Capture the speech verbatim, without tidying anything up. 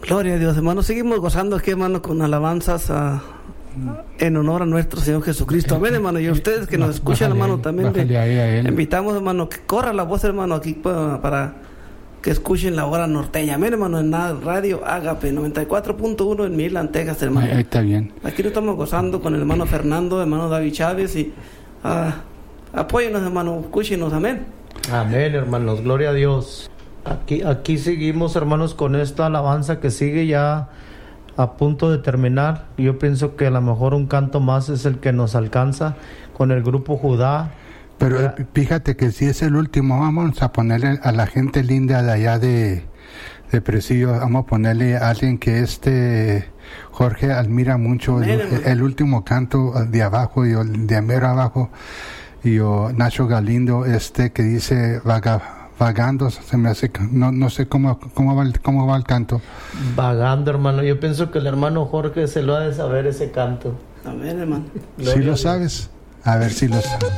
Gloria a Dios, hermano. Seguimos gozando aquí, hermano, con alabanzas a, en honor a nuestro Señor Jesucristo. Amén, hermano. Y a ustedes que nos escuchan, hermano, también le invitamos, hermano, que corra la voz, hermano, aquí para, para que escuchen la hora norteña. Amén, hermano, en la radio Ágape noventa y cuatro punto uno en Midland, Texas, hermano. Ahí está bien. Aquí nos estamos gozando con el hermano Fernando, hermano David Chávez y uh, apóyenos, hermano, escúchenos. Amén. Amén, hermanos. Gloria a Dios. Aquí, aquí seguimos, hermanos, con esta alabanza que sigue ya a punto de terminar. Yo pienso que a lo mejor un canto más es el que nos alcanza con el grupo Judá. Pero ya, fíjate que si es el último, vamos a ponerle a la gente linda de allá de, de Presidio, vamos a ponerle a alguien que este Jorge admira mucho, el, el último canto de abajo y el de mero abajo, y o Nacho Galindo, este que dice vaga. Vagando, se me hace, no, no sé cómo, cómo, va el, cómo va el canto. Vagando, hermano. Yo pienso que el hermano Jorge se lo ha de saber ese canto. Amén, hermano. ¿Sí lo sabes? A ver si lo sabes.